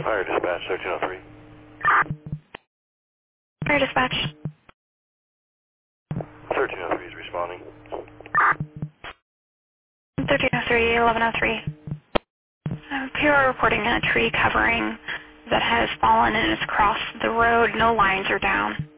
Fire dispatch, 1303. Fire dispatch. 1303 is responding. 1303, 1103. Here we're reporting a tree covering that has fallen and has crossed the road. No lines are down.